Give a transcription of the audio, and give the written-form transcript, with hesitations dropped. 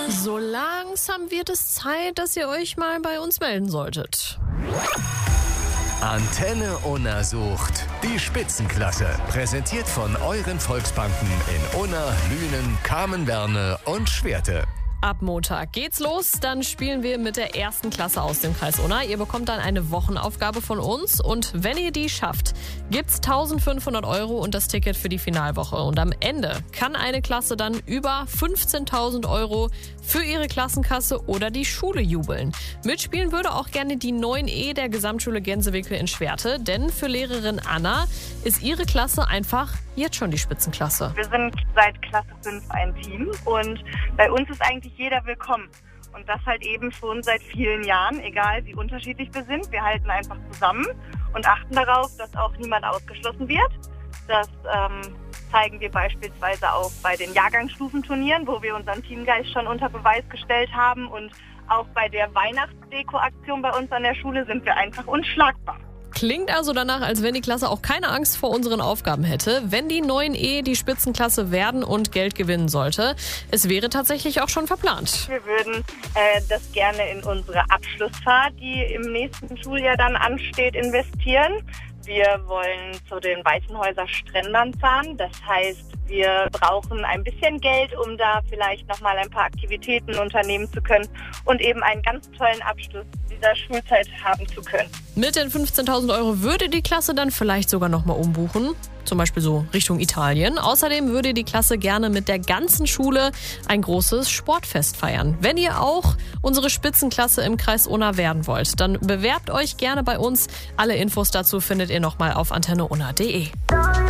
So langsam wird es Zeit, dass ihr euch mal bei uns melden solltet. Antenne Unna sucht die Spitzenklasse. Präsentiert von euren Volksbanken in Unna, Lünen, Kamenwerne und Schwerte. Ab Montag geht's los, dann spielen wir mit der ersten Klasse aus dem Kreis Unna. Ihr bekommt dann eine Wochenaufgabe von uns und wenn ihr die schafft, gibt's 1.500 € und das Ticket für die Finalwoche. Und am Ende kann eine Klasse dann über 15.000 € für ihre Klassenkasse oder die Schule jubeln. Mitspielen würde auch gerne die 9E der Gesamtschule Gänsewinkel in Schwerte, denn für Lehrerin Anna ist ihre Klasse einfach jetzt schon die Spitzenklasse. Wir sind seit Klasse 5 ein Team und bei uns ist eigentlich jeder willkommen. Und das halt eben schon seit vielen Jahren, egal wie unterschiedlich wir sind. Wir halten einfach zusammen und achten darauf, dass auch niemand ausgeschlossen wird. Das zeigen wir beispielsweise auch bei den Jahrgangsstufenturnieren, wo wir unseren Teamgeist schon unter Beweis gestellt haben. Und auch bei der Weihnachtsdeko-Aktion bei uns an der Schule sind wir einfach unschlagbar. Klingt also danach, als wenn die Klasse auch keine Angst vor unseren Aufgaben hätte, wenn die 9E die Spitzenklasse werden und Geld gewinnen sollte. Es wäre tatsächlich auch schon verplant. Wir würden das gerne in unsere Abschlussfahrt, die im nächsten Schuljahr dann ansteht, investieren. Wir wollen zu den Weißenhäuser Strändern fahren. Das heißt, wir brauchen ein bisschen Geld, um da vielleicht nochmal ein paar Aktivitäten unternehmen zu können und eben einen ganz tollen Abschluss dieser Schulzeit haben zu können. Mit den 15.000 € würde die Klasse dann vielleicht sogar nochmal umbuchen. Zum Beispiel so Richtung Italien. Außerdem würde die Klasse gerne mit der ganzen Schule ein großes Sportfest feiern. Wenn ihr auch unsere Spitzenklasse im Kreis Unna werden wollt, dann bewerbt euch gerne bei uns. Alle Infos dazu findet ihr nochmal auf antenneunna.de.